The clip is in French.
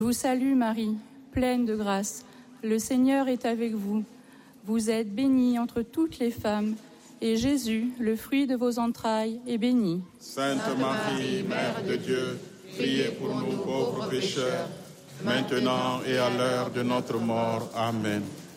Je vous salue Marie, pleine de grâce. Le Seigneur est avec vous. Vous êtes bénie entre toutes les femmes, et Jésus, le fruit de vos entrailles, est béni. Sainte Marie, Mère de Dieu, priez pour nous pauvres pécheurs, maintenant et à l'heure de notre mort. Amen.